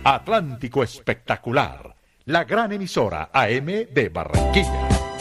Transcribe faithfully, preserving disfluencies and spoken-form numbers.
Atlántico Espectacular, la gran emisora A M de Barranquilla.